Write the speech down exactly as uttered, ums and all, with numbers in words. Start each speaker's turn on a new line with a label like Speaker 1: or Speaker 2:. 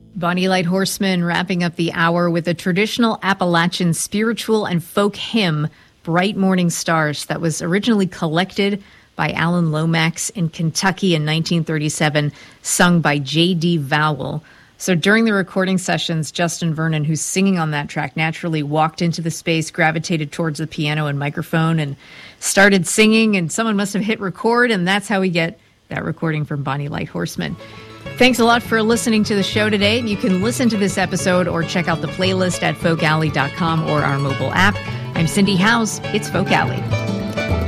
Speaker 1: Bonnie Light Horseman wrapping up the hour with a traditional Appalachian spiritual and folk hymn, Bright Morning Stars, that was originally collected by Alan Lomax in Kentucky in nineteen thirty-seven, sung by J D. Vowell. So during the recording sessions, Justin Vernon, who's singing on that track, naturally walked into the space, gravitated towards the piano and microphone, and started singing, and someone must have hit record, and that's how we get that recording from Bonnie Light Horseman. Thanks a lot for listening to the show today. You can listen to this episode or check out the playlist at folk alley dot com or our mobile app. I'm Cindy Howes. It's Folk Alley.